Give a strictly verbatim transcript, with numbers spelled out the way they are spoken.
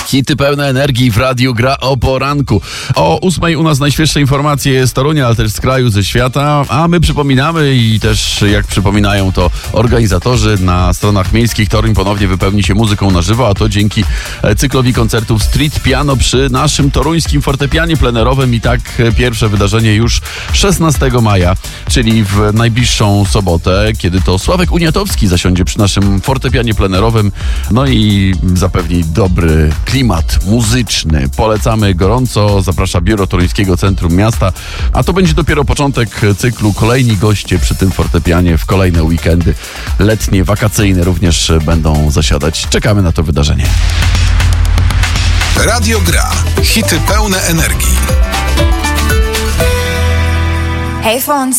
Hity pełne energii w radiu Gra o poranku. O ósmej u nas najświeższe informacje z Torunia, ale też z kraju, ze świata. A my przypominamy i też jak przypominają to organizatorzy, na stronach miejskich Toruń ponownie wypełni się muzyką na żywo, a to dzięki cyklowi koncertów Street Piano przy naszym toruńskim fortepianie plenerowym. I tak pierwsze wydarzenie już szesnastego maja, czyli w najbliższą sobotę, kiedy to Sławek Uniatowski zasiądzie przy naszym fortepianie plenerowym. No i zapewni dobry klimat muzyczny. Polecamy gorąco, zaprasza Biuro Toruńskiego Centrum Miasta, a to będzie dopiero początek cyklu. Kolejni goście przy tym fortepianie w kolejne weekendy letnie, wakacyjne również będą zasiadać. Czekamy na to wydarzenie. Radio Gra. Hity pełne energii. Hey, phones.